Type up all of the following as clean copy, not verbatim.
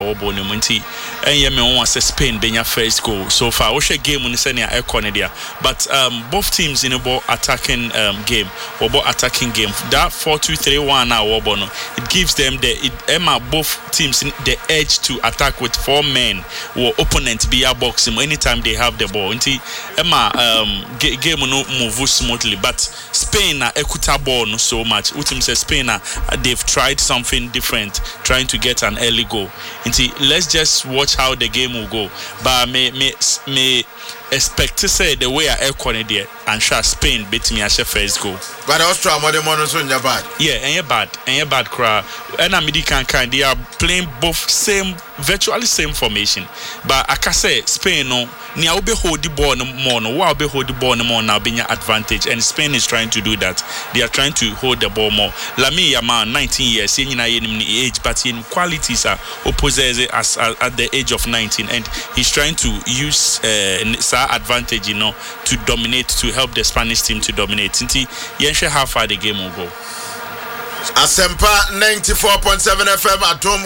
ball no munti enye me won say Spain benya first goal so far wo hwe game no say na ekone dia but both teams in the ball attacking game or ball attacking game that 4-2-3-1 now no it gives them both teams the edge to attack with 4 men or opponent be a box anytime they have the ball until game no move smoothly but Spain na ekuta ball no so much utim say Spain they've tried something different trying to get an early goal until let's just watch how the game will go but me expect to say the way I corner there and sure Spain beat me as a first goal but Austria more so bad and bad crowd and American kind they are playing both virtually same formation but I can say Spain no ni will be hold the ball more no will be hold the ball more now being an advantage and Spain is trying to do that they are trying to hold the ball more Lamine Yamal 19 years in age but in qualities are opposed as at the age of 19 and he's trying to use advantage to dominate to help the Spanish team to dominate until how far the game will go. Asempa 94.7 FM at home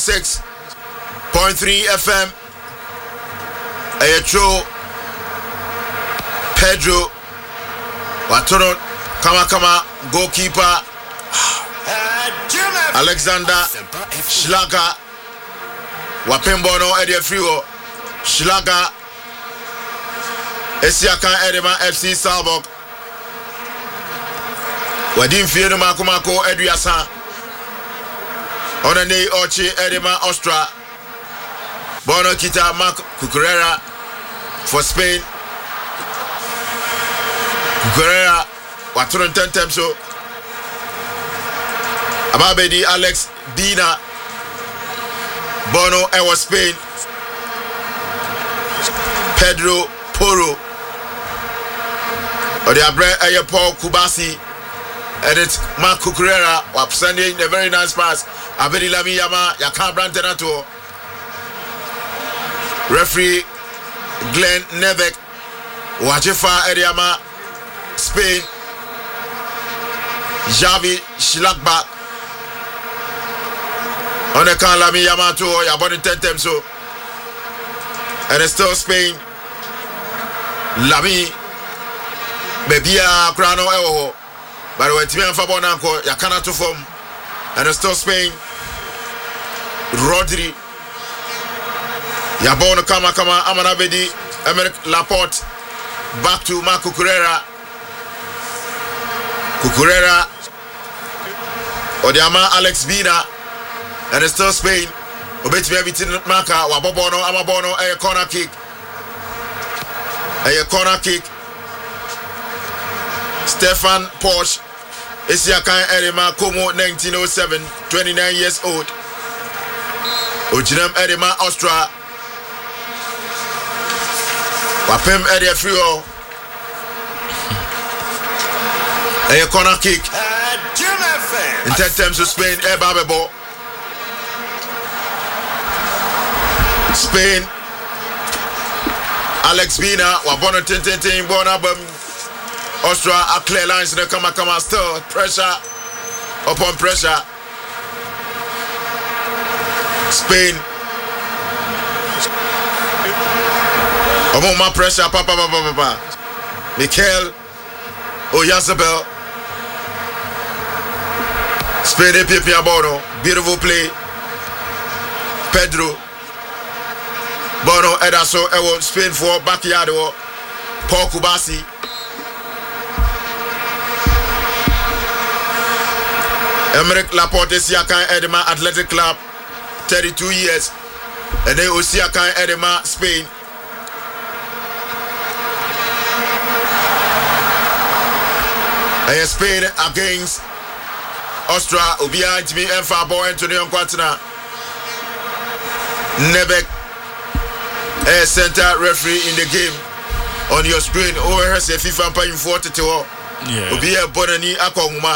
106.3 FM. Ayetro Pedro Watono Kama goalkeeper Alexander Schlager Wapembono Ediafrio Schlager Esiakan Edema FC Salzburg Wadim Fieno Makumako Eduasa Onane Ochi Edema Austria Bono Kita Marc Cucurella for Spain Cucurella Waturon 10 times so Ababedi Alex Dina Bono Ewa Spain Pedro Porro Odiabre Aye Paul Kubasi and it's Marc Cucurella was sending a very nice pass. Abedi Lamine Yamal Yakan Brantenato. Referee Glenn Nevek Wajefa Ediama Spain Javi Schlagback on the can Lamine Yamal to Yabon 10 times so and it's still Spain Lamine Bebia Crano Ewo but when Timian Fabonanko Yakana to form and it's still Spain Rodri Yabon Kama Amanabedi Emerick Laporte back to Marc Cucurella Odiama Alex Bina and it's still Spain Obetimi Abitin Maka Wabobono Amabono a corner kick Stefan Porsche Esiakan Edema Como 1907 29 years old Ojinam Edema Austria Wapem Ediafrio a corner kick in 10 times to Spain Babebo Spain Alex Bina Wabono Tintin Bonabam Austria are clear lines in the Kama still pressure upon pressure Spain Among pressure Papa Mikel Oyarzabal Spain Pepe Bono beautiful play Pedro Bono Edaso Ewo Spain for backyard Paul Kubasi Emerick Laporte Siakan Edema Athletic Club 32 years and then Osiakan Edema Spain and Spain against Austria Ubia Jimmy Enfa Boy Antonio Quatina Nebek a center referee in the game on your screen over here say FIFA paying 42 Ubia Bonani Akonguma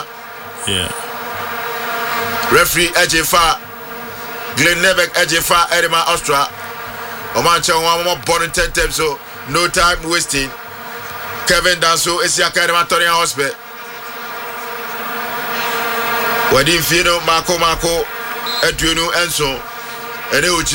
referee Ejefa Glenn Nebek Ejefa Edema Austria Omancha one born 10 times so no time wasting Kevin Danso Esiaka Edema Toria Hospital Wadim Fieno Mako Eduenu Enso and